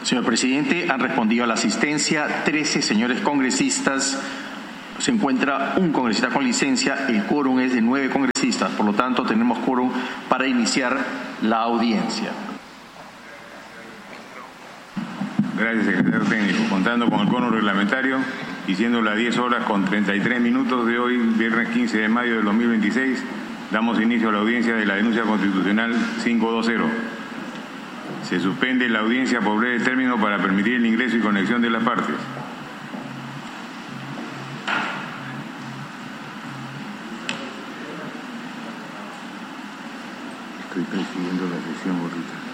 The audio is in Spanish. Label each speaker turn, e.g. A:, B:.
A: Señor presidente, han respondido a la asistencia 13 señores congresistas. Se encuentra un congresista con licencia. El quórum es de 9 congresistas. Por lo tanto, tenemos quórum para iniciar la audiencia.
B: Gracias, secretario técnico. Contando con el quórum reglamentario y siendo las 10:33 de hoy, viernes 15 de mayo del 2026, damos inicio a la audiencia de la denuncia constitucional 520. Se suspende la audiencia por breve término para permitir el ingreso y conexión de las partes. Estoy presidiendo la sesión, Borrita.